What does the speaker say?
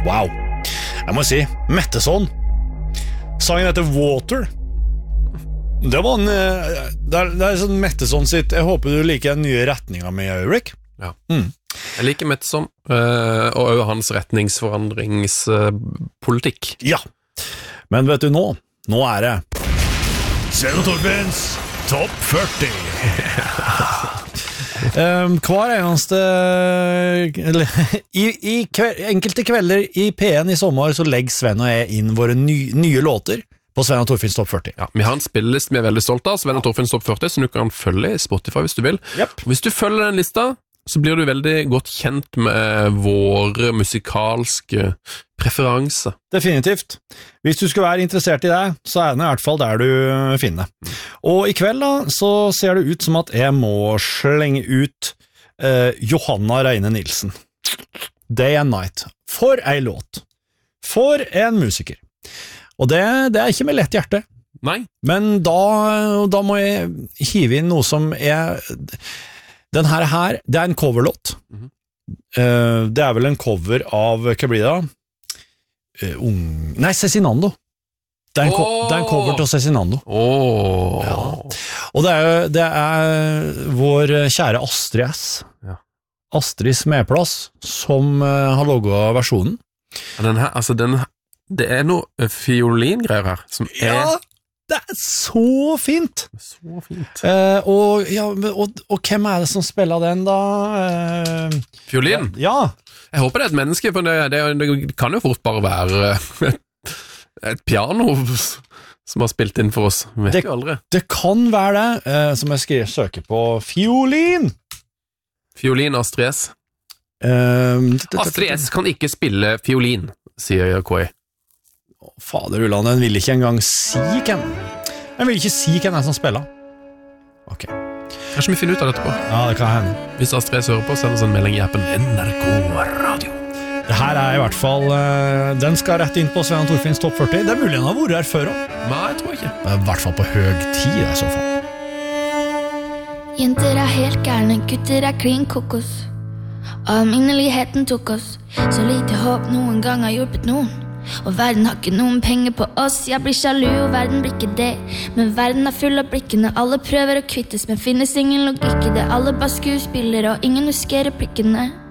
Wow. Jeg må si, Metteson. Sangen heter Water. Det var det sånn Metteson sitt. Jeg håper du liker den nye retningen med Ulrik. Ja. Jeg liker Metteson, og også hans retningsforandringspolitikk. Ja. Men vet du nå det Sven og Torfinns Topp 40. Hver eneste enkelte kvelder i P1 i sommer så legger Sven og jeg inn våre nye låter på Sven og Torfinns Topp 40. Ja, vi har en spillelist vi veldig stolt av, Sven og Torfinns Topp 40, så du kan følge i Spotify hvis du vil. Yep. Hvis du følger den lista, så blir du veldig godt kjent med våre musikalske preferanser. Definitivt. Hvis du skulle være interessert i det, så den i hvert fall der du finner. Og i kveld da, så ser det ut som at jeg må slenge ut Johanna Reine Nilsen. Day and Night. For ei låt. For en musiker. Og det ikke med lett hjerte. Nei. Men da må jeg hive inn noe som den her, det en coverlåt. Det vel en cover av, hva blir det da? Cezinando. Det en cover til Cezinando. Ja. Og det er vår kjære Astrid S. Ja. Astrid Smedplass, som har logget versjonen. Den her, altså det noe fiolingreier her, som Ja, det så fint. Så fint. Og hvem det som spiller den da? Fiolin? Ja. Jeg håper det et menneske, for det kan jo fort bare være et piano som har spilt inn for oss. Vet jo aldri. Det kan være det, som jeg søker på fiolin. Fiolin Astrid S. Astrid S kan ikke spille fiolin, sier Koi. Fader Ulland, den vil ikke engang si hvem. Den vil ikke si hvem som spiller. Ok. Kanskje vi finner ut av dette på. Ja, det kan hende. Hvis Astrid hører på, send oss en melding i appen NRK Radio. Det her i hvert fall, den skal rett inn på Sven og Torfinns Topp 40. Det mulig han har vært her før også. Nei, jeg tror ikke. Det I hvert fall på høg tid, I så fall. Jenter helt gærne, gutter klin kokos. Alminneligheten tok oss. Så lite håp noen gang har hjulpet noen. Og verden har ikke noen penger på oss. Jeg blir sjalu og verden blir ikke det. Men verden full av blikkene. Alle prøver å kvittes, men finnes ingen logikk I det. Alle bare skuespiller og ingen husker replikkene.